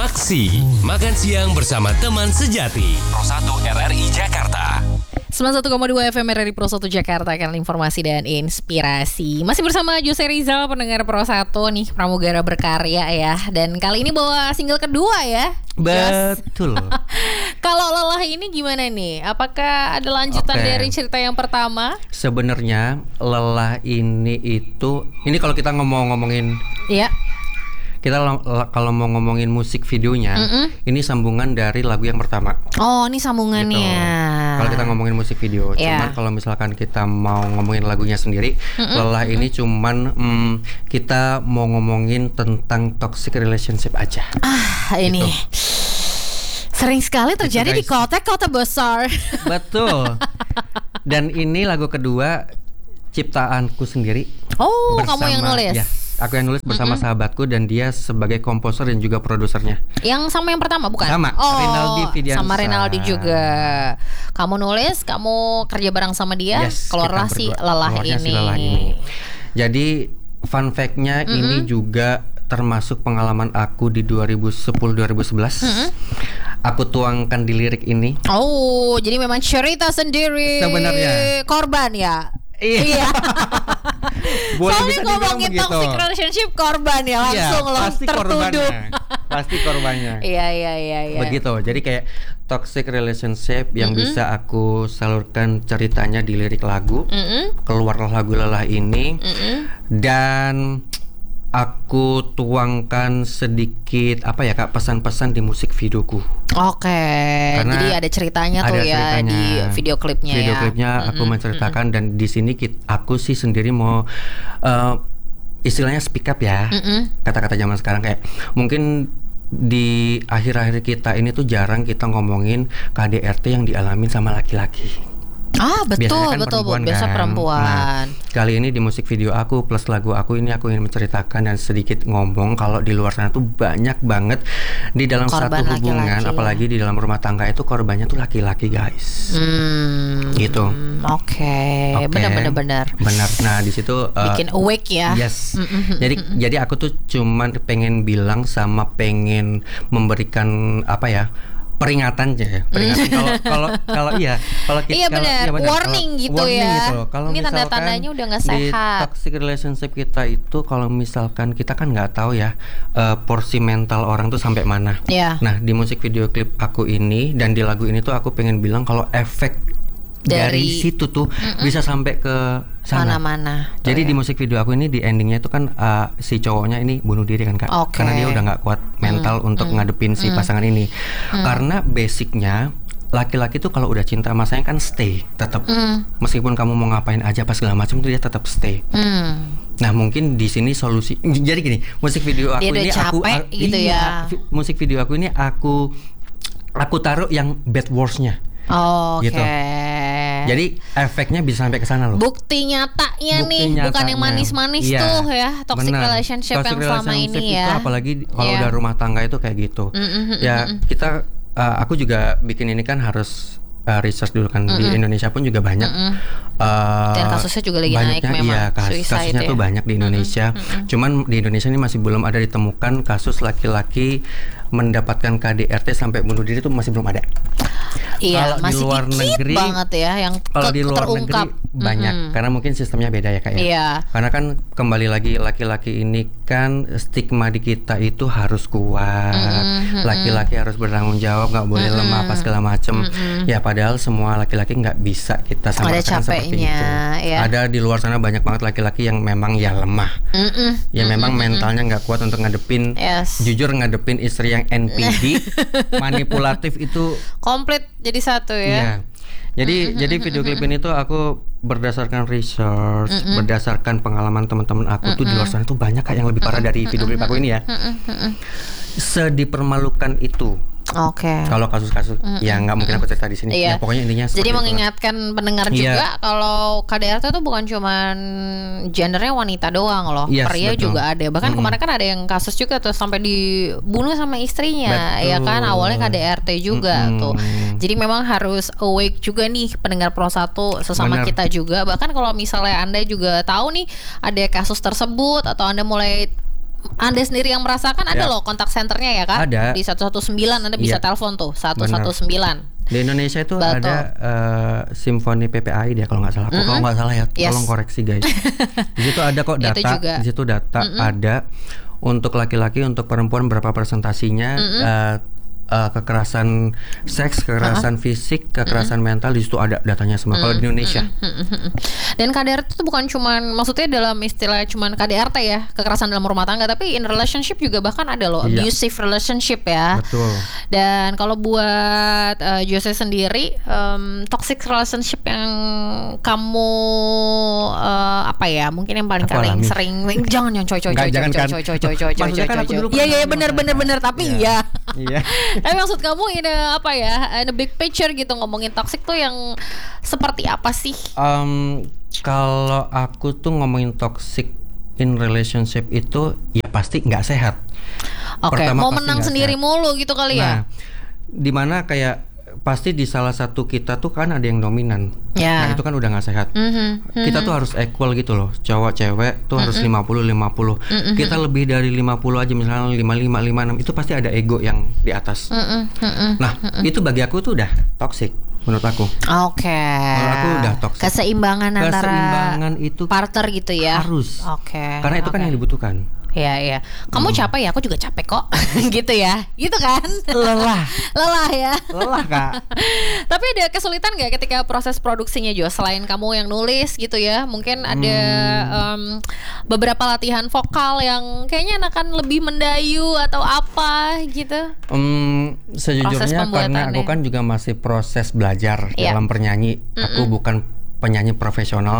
Maksi, makan siang bersama teman sejati. Pro 1 RRI Jakarta. 91,2 FM RRI Pro 1 Jakarta, kan informasi dan inspirasi. Masih bersama Jose Rizal, pendengar Pro 1 nih, pramugara berkarya ya. Dan kali ini bawa single kedua ya. Betul. Kalau lelah ini gimana nih? Apakah ada lanjutan dari cerita yang pertama? Sebenarnya lelah ini kalau kita ngomongin Iya. kita kalau mau ngomongin musik videonya, ini sambungan dari lagu yang pertama. Oh, ini sambungannya. Gitu. Kalau kita ngomongin musik video, cuman kalau misalkan kita mau ngomongin lagunya sendiri, lelah ini cuman kita mau ngomongin tentang toxic relationship aja. Ini Gitu. sering sekali terjadi di kota-kota besar. Betul. Dan ini lagu kedua ciptaanku sendiri. Oh, kamu yang nulis? Ya, aku yang nulis bersama sahabatku dan dia sebagai komposer dan juga produsernya. Yang sama yang pertama bukan? Sama, Oh, Rinaldi Fidiansa. sama Rinaldi juga. Kamu nulis, kamu kerja bareng sama dia, Yes, keluarlah kita si berdua. lelah Keluarnya ini. si lelah ini. Jadi fun fact-nya ini juga termasuk pengalaman aku di 2010-2011. Aku tuangkan di lirik ini. Oh, jadi memang cerita sendiri. Sebenarnya. Korban ya. Iya. Boleh Soalnya bisa dibilang ngomongin begitu. toxic relationship, korban ya, langsung Iya, loh pasti tertuduh. korbannya. Pasti korbannya. Iya. Begitu. Jadi kayak toxic relationship yang bisa aku salurkan ceritanya di lirik lagu. Keluarlah lagu lelah ini. Dan aku tuangkan sedikit pesan-pesan di musik videoku. Oke. Karena Jadi ada ceritanya tuh ada ya ceritanya. di video klipnya ya. Video klipnya aku menceritakan dan di sini aku sih sendiri mau istilahnya speak up ya. Kata-kata zaman sekarang kayak mungkin di akhir-akhir kita ini tuh jarang kita ngomongin KDRT yang dialamin sama laki-laki. Betul, Biasanya kan betul, perempuan biasa kan. perempuan. Nah, kali ini di musik video aku plus lagu aku ini aku ingin menceritakan dan sedikit ngomong kalau di luar sana tuh banyak banget di dalam Korban satu hubungan, laki-laki, apalagi di dalam rumah tangga itu korbannya tuh laki-laki, guys. Gitu. Oke. Benar. Benar. Nah, di situ Bikin awake ya. Yes. Jadi aku tuh cuman pengen bilang sama pengen memberikan peringatan aja ya. Kalau Iya benar. Warning gitu ya. Kalau ini misalkan tanda-tandanya udah nggak sehat. Di toxic relationship kita itu kalau misalkan kita kan nggak tahu ya porsi mental orang tuh sampai mana. Iya. Nah, di musik video klip aku ini dan di lagu ini tuh aku pengen bilang kalau efek dari situ tuh bisa sampai ke sana. Mana-mana. Jadi di musik video aku ini di endingnya itu kan si cowoknya ini bunuh diri kan Kak. Oke. Karena dia udah nggak kuat mental untuk ngadepin si pasangan ini. Karena basicnya laki-laki tuh kalau udah cinta sama saya kan stay tetap. Meskipun kamu mau ngapain aja pas segala macam tuh dia tetap stay. Nah mungkin di sini solusi. Jadi gini, musik video aku dia ini udah capek gitu ya. Musik video aku ini aku taruh yang bad words-nya. Oke. Gitu. Jadi efeknya bisa sampai ke sana loh. Bukti nyatanya bukan yang manis-manis tuh ya, toxic relationship yang selama ini ya. Itu apalagi kalau udah rumah tangga itu kayak gitu. Kita aku juga bikin ini kan harus research dulu kan di Indonesia pun juga banyak. Dan kasusnya juga lagi naik memang. Iya, kasusnya tuh banyak di Indonesia. Cuman di Indonesia ini masih belum ada ditemukan kasus laki-laki mendapatkan KDRT sampai bunuh diri itu masih belum ada. Iya, kalau masih di luar negeri banget ya yang kalau di luar terungkap. negeri banyak karena mungkin sistemnya beda ya Kak ya. Iya. Karena kan kembali lagi laki-laki ini kan stigma di kita itu harus kuat. Laki-laki harus bertanggung jawab, nggak boleh lemah apa segala macem. Ya padahal semua laki-laki nggak bisa kita samakan seperti itu. Ya. Ada di luar sana banyak banget laki-laki yang memang ya lemah. Ya memang mentalnya nggak kuat untuk ngadepin. Jujur ngadepin istri yang NPD, manipulatif itu komplit jadi satu ya. Jadi video klip ini tuh aku berdasarkan research, berdasarkan pengalaman teman-teman aku tuh di luar sana tuh banyak Kak yang lebih parah dari video klip aku ini ya. Sedipermalukan itu. Oke. Kalau kasus-kasus ya nggak mungkin aku cerita di sini. Ya pokoknya intinya jadi seperti mengingatkan pendengar juga kalau KDRT itu bukan cuman gendernya wanita doang loh, pria betul. juga ada. Bahkan kemarin kan ada yang kasus juga tuh sampai dibunuh sama istrinya, ya kan awalnya KDRT juga tuh. Jadi memang harus awake juga nih pendengar Pro 1 sesama kita juga. Bahkan kalau misalnya Anda juga tahu nih ada kasus tersebut atau Anda mulai Anda sendiri yang merasakan ada loh kontak centernya ya kan? Ada. Di 119 Anda bisa telepon tuh 119. Di Indonesia itu Betul. ada Simfoni PPAI dia kalau nggak salah. Kalau nggak salah ya, tolong koreksi guys. Di situ ada kok data. Di situ data ada untuk laki-laki, untuk perempuan berapa persentasinya kekerasan seks, kekerasan fisik, kekerasan mental, di situ ada datanya semua. Kalau di Indonesia. Dan KDRT itu bukan cuman, maksudnya dalam istilah cuman KDRT ya, kekerasan dalam rumah tangga, tapi in relationship juga bahkan ada loh, abusive relationship ya. Betul. Dan kalau buat Jose sendiri, toxic relationship yang kamu apa ya, mungkin yang paling sering, jangan yang coy. Maksudnya kan aku dulu iya bener tapi iya. Tapi maksud kamu ini apa ya, in a big picture gitu, ngomongin toxic tuh yang seperti apa sih? Kalau aku tuh ngomongin toxic in relationship itu ya pasti nggak sehat. Oke, mau menang sendiri mulu gitu kali ya? Dimana kayak pasti di salah satu kita tuh kan ada yang dominan. Nah itu kan udah nggak sehat. Kita tuh harus equal gitu loh. Cowok cewek tuh harus 50-50. Kita lebih dari 50 aja, misalnya 55-56, itu pasti ada ego yang di atas. Nah itu bagi aku tuh udah toxic menurut aku. Oke. Menurut aku udah toxic. Keseimbangan antara itu partner gitu ya. Harus. Oke. Karena itu kan yang dibutuhkan. Iya. Kamu capek ya, aku juga capek kok. Gitu ya. Gitu kan? Lelah ya. Lelah Kak. Tapi ada kesulitan gak ketika proses produksinya Jo? Selain kamu yang nulis gitu ya, mungkin ada beberapa latihan vokal yang kayaknya akan lebih mendayu atau apa gitu? Sejujurnya karena aku kan juga masih proses belajar dalam bernyanyi. Aku bukan penyanyi profesional.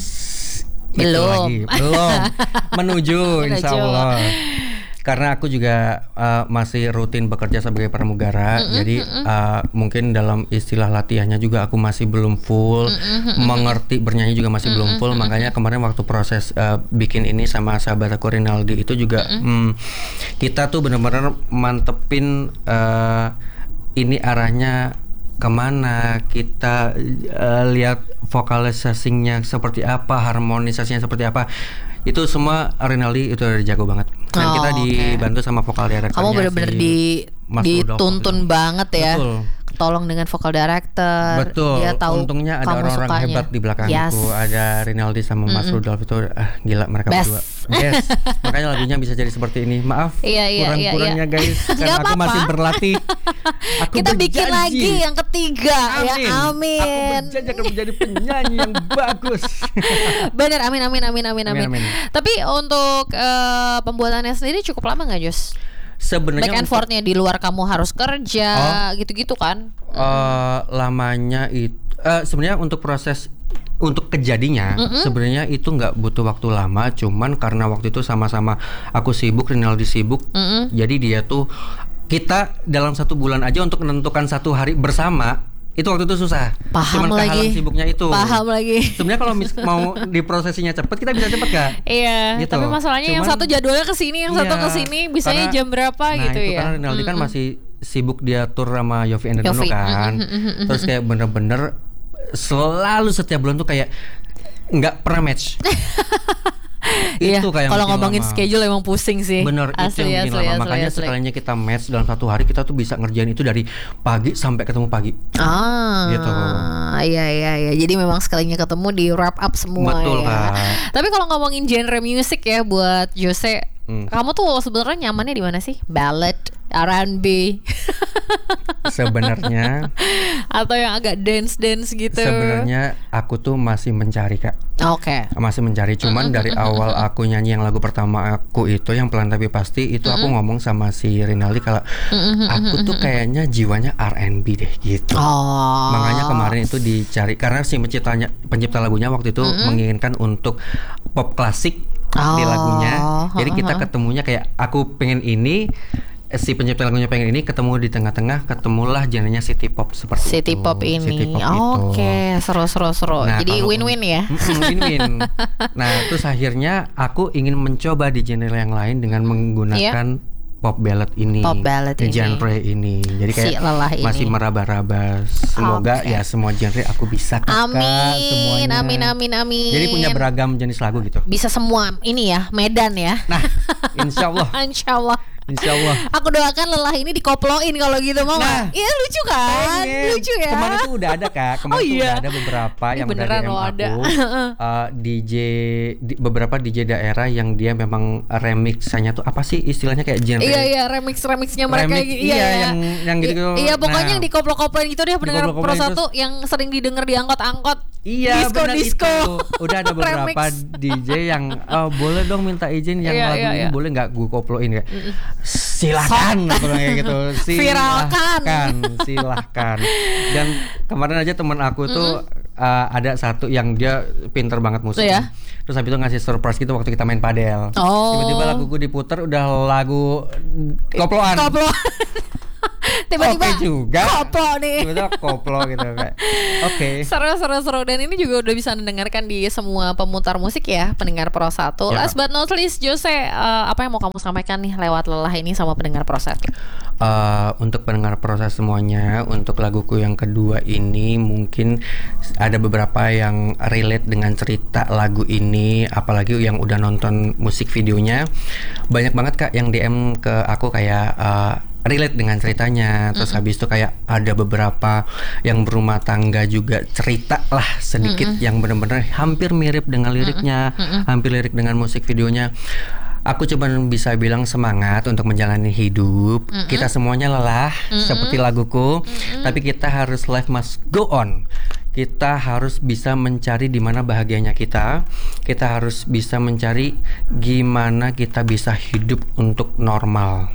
Belum menuju insya Allah. Karena aku juga masih rutin bekerja sebagai pramugara, jadi mungkin dalam istilah latihannya juga aku masih belum full, mengerti bernyanyi juga masih belum full. Makanya kemarin waktu proses bikin ini sama sahabat aku Rinaldi itu juga kita tuh benar-benar mantepin ini arahnya kemana, kita lihat vokalisasinya seperti apa, harmonisasinya seperti apa. Itu semua Rinaldi itu udah jago banget. Dan kita dibantu sama vokal directornya. Kamu bener-bener dituntun banget ya. Betul. Tolong dengan vokal director. Betul. Dia tahu untungnya ada orang-orang hebat di belakangku. Ada Rinaldi sama Mas Rudolf itu gila mereka berdua. Yes. Makanya lagunya bisa jadi seperti ini. Maaf kurang-kurangnya guys. Karena aku masih berlatih. Kita bikin lagi yang ketiga. Amin. Ya amin. Aku berjanji akan menjadi penyanyi yang bagus. Bener, amin. Tapi untuk pembuatannya sendiri cukup lama nggak Jos? Sebenarnya back and forth-nya di luar kamu harus kerja gitu-gitu kan? Lamanya itu sebenarnya untuk proses untuk kejadinya sebenarnya itu nggak butuh waktu lama, cuman karena waktu itu sama-sama aku sibuk, Rinaldi sibuk, jadi dia tuh kita dalam 1 bulan aja untuk menentukan 1 hari bersama. Itu waktu itu susah. Cuman kehalang sibuknya itu. Paham lagi. Sebenarnya kalau mau diprosesinya cepet kita bisa cepet Kak. Iya. Gitu. Tapi masalahnya yang satu jadwalnya ke sini, yang satu ke sini, bisanya jam berapa gitu ya. Karena Rinaldi kan masih sibuk, dia tur sama Yofi Enderno kan. Terus kayak bener-bener selalu setiap bulan tuh kayak nggak pernah match. Itu kayak kalau ngomongin schedule emang pusing sih. Bener, itu yang bikin lama. Makanya sekalinya kita match dalam 1 hari, kita tuh bisa ngerjain itu dari pagi sampai ketemu pagi. Gitu. Iya. Jadi memang sekalinya ketemu di wrap up semua. Betul ya. Kak. Tapi kalau ngomongin genre musik ya buat Jose, kamu tuh sebenarnya nyamannya di mana sih? Ballad, R&B? Sebenarnya atau yang agak dance gitu? Sebenarnya aku tuh masih mencari Kak. Masih mencari. Cuman dari awal aku nyanyi yang lagu pertama aku itu yang Pelan Tapi Pasti itu aku ngomong sama si Rinaldi kalau aku tuh kayaknya jiwanya R&B deh gitu. Makanya kemarin itu dicari karena si pencipta lagunya waktu itu menginginkan untuk pop klasik di lagunya. Jadi kita ketemunya kayak aku pengen ini, si pencipta lagunya pengen ini, ketemu di tengah-tengah, ketemulah genrenya city pop seperti city itu. Pop ini. Seru. Nah, jadi win-win ya. Win-win. Nah, terus akhirnya aku ingin mencoba di genre yang lain dengan menggunakan pop ballad ini, genre ini. Jadi kayak masih meraba-raba. Semoga ya semua genre aku bisa kakak semuanya. Amin. Jadi punya beragam jenis lagu gitu. Bisa semua ini ya, Medan ya. Nah, insya Allah. Insya Allah. Aku doakan lelah ini dikoploin kalau gitu mau nggak? Iya lucu kan? Lucu ya. Kemarin tuh udah ada kak. Kemarin tuh udah ada beberapa yang udah DM aku. Beberapa DJ daerah yang dia memang remixannya tuh apa sih istilahnya kayak genre? Iya remixnya mereka. Iya yang gitu. Iya pokoknya yang dikoplo-koploin gitu deh pendengar Pro 1 yang sering didengar di angkot-angkot. Iya disco. Udah ada beberapa DJ yang boleh dong minta izin yang lagu ini boleh nggak gue koploin ya? Silakan aku bilang kayak gitu. Silahkan. Dan kemarin aja teman aku tuh ada satu yang dia pinter banget musiknya. Terus habis itu ngasih surprise gitu waktu kita main padel. Tiba-tiba lagu gue diputer udah lagu koploan. Tiba-tiba juga koplo nih. Tiba-tiba koplo gitu kayak. Seru. Dan ini juga udah bisa mendengarkan di semua pemutar musik ya, pendengar Pro 1. Last but not least, Jose, apa yang mau kamu sampaikan nih lewat lelah ini sama pendengar Pro 1? Untuk pendengar Pro 1 semuanya, untuk laguku yang kedua ini mungkin ada beberapa yang relate dengan cerita lagu ini, apalagi yang udah nonton musik videonya. Banyak banget kak yang DM ke aku kayak relate dengan ceritanya. Terus habis itu kayak ada beberapa yang berumah tangga juga cerita lah sedikit yang benar-benar hampir mirip dengan liriknya, hampir lirik dengan musik videonya. Aku cuma bisa bilang semangat untuk menjalani hidup. Kita semuanya lelah seperti laguku, tapi kita harus life must go on. Kita harus bisa mencari di mana bahagianya kita. Kita harus bisa mencari gimana kita bisa hidup untuk normal.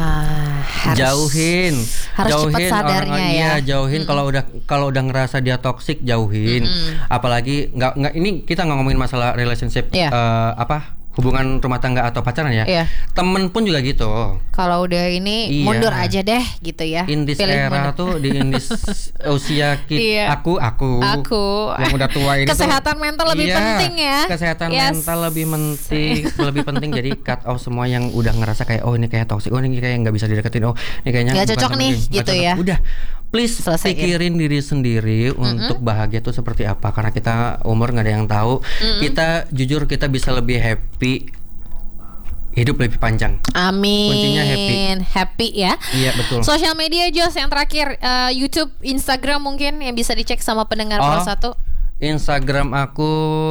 Jauhin cepat sadarnya orang, jauhin kalau udah ngerasa dia toksik, jauhin. Apalagi nggak ini kita nggak ngomongin masalah relationship hubungan rumah tangga atau pacaran ya. Temen pun juga gitu. Kalau udah ini mundur aja deh gitu ya. In this era tuh di usia kita, aku yang udah tua ini kesehatan mental lebih penting ya. Kesehatan mental lebih penting. Jadi cut off semua yang udah ngerasa kayak ini kayak toxic, ini kayak nggak bisa dideketin, ini kayaknya nggak cocok nih gitu ya. Udah please pikirin diri sendiri untuk bahagia tuh seperti apa, karena kita umur nggak ada yang tahu. Kita jujur kita bisa lebih happy, hidup lebih panjang. Amin. Kuncinya happy ya. Iya betul. Sosial media Jos yang terakhir, YouTube, Instagram mungkin yang bisa dicek sama pendengar Pro 1. Instagram aku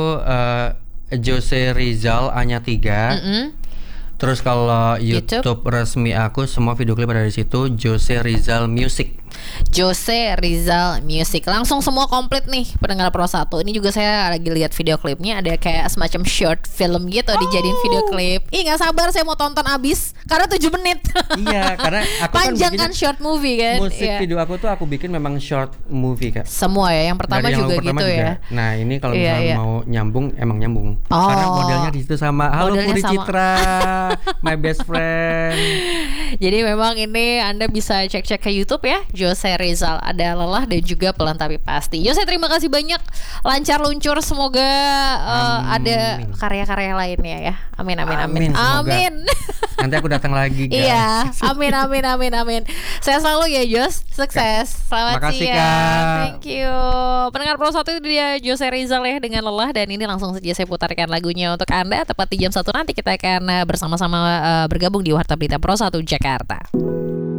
Jose Rizal A-nya 3. Terus kalau YouTube resmi aku semua video klip ada di situ, Jose Rizal Music. Jose Rizal Music. Langsung semua komplit nih pendengar Pro 1. Ini juga saya lagi lihat video klipnya, ada kayak semacam short film gitu dijadiin video klip. Gak sabar saya mau tonton abis karena 7 menit. Iya, karena aku panjang kan short movie kan. Musik video aku tuh aku bikin memang short movie Kak. Semua ya, yang pertama juga gitu ya. Nah, ini kalau misalnya mau nyambung emang nyambung. Karena modelnya di situ sama. Halo Puri Citra, my best friend. Jadi memang ini Anda bisa cek-cek ke YouTube ya, Jose Rizal. Ada lelah dan juga pelan tapi pasti. Jose, terima kasih banyak, lancar luncur, semoga ada karya-karya lainnya ya. Amin. Nanti aku datang lagi guys. Iya, amin. Saya selalu ya Jos, sukses. Selamat Makasih, siang. Kak. Thank you. Pendengar Pro 1 itu dia Jose Rizal ya dengan lelah, dan ini langsung saja saya putarkan lagunya untuk Anda. Tepat di jam 1 nanti kita akan bersama-sama bergabung di Warta Berita Pro 1 Jakarta.